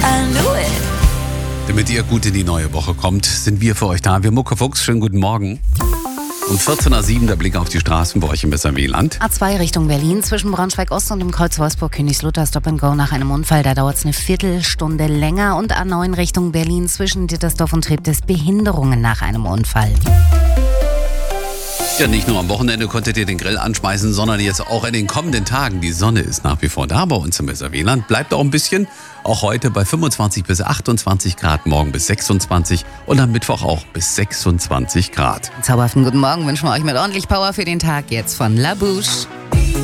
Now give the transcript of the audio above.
I knew it. Damit ihr gut in die neue Woche kommt, sind wir für euch da. Wir Mucke Fuchs, schönen guten Morgen. Um 14.07 Uhr der Blick auf die Straßen bei euch im SRW-Land. A2 Richtung Berlin zwischen Braunschweig-Ost und dem Kreuz Wolfsburg-Königslutter Stop and Go nach einem Unfall. Da dauert es eine Viertelstunde länger. Und A9 Richtung Berlin zwischen Dittersdorf und Treptow Behinderungen nach einem Unfall. Ja, nicht nur am Wochenende konntet ihr den Grill anschmeißen, sondern jetzt auch in den kommenden Tagen. Die Sonne ist nach wie vor da bei uns im SRW-Land. Bleibt auch ein bisschen. Auch heute bei 25 bis 28 Grad, morgen bis 26 und am Mittwoch auch bis 26 Grad. Zauberhaften guten Morgen wünschen wir euch mit ordentlich Power für den Tag jetzt von La Bouche.